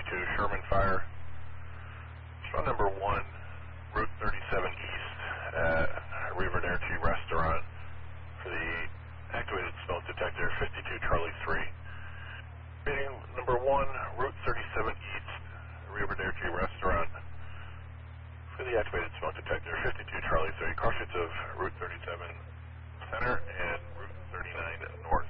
Sherman Fire. Show number 1, Route 37 East at Riverderci Restaurant for the activated smoke detector 52 Charlie 3. Reading number 1, Route 37 East, Riverderci Restaurant for the activated smoke detector 52 Charlie 3. Crossroads of Route 37 Center and Route 39 North.